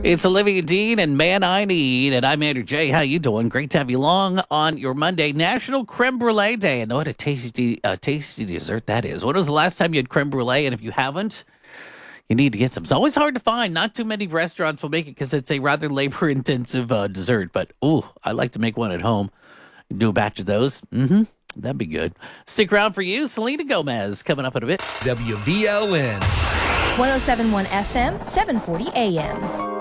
It's Olivia Dean and Man I Need, and I'm Andrew J. How you doing? Great to have you along on your Monday, National Creme Brulee Day. And what a tasty dessert that is. When was the last time you had creme brulee? And if you haven't, you need to get some. It's always hard to find. Not too many restaurants will make it because it's a rather labor-intensive dessert. But, I like to make one at home. Do a batch of those. That'd be good. Stick around for you. Selena Gomez coming up in a bit. WVLN. 107.1 FM, 740 AM.